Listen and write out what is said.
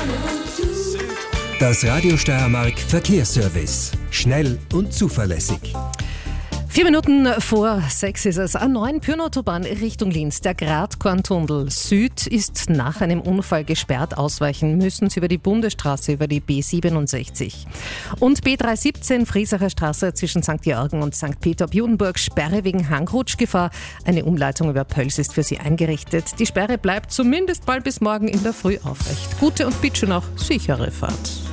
Das Radio Steiermark Verkehrsservice. Schnell und zuverlässig. 4 Minuten vor 6 ist es. A9 Pyrnautobahn Richtung Linz. Der Gratkorntunnel Süd ist nach einem Unfall gesperrt. Ausweichen müssen Sie über die Bundesstraße, über die B67. Und B317 Friesacher Straße zwischen St. Georgen und St. Peter-Judenburg. Sperre wegen Hangrutschgefahr. Eine Umleitung über Pöls ist für Sie eingerichtet. Die Sperre bleibt zumindest mal bis morgen in der Früh aufrecht. Gute und bitte noch sichere Fahrt.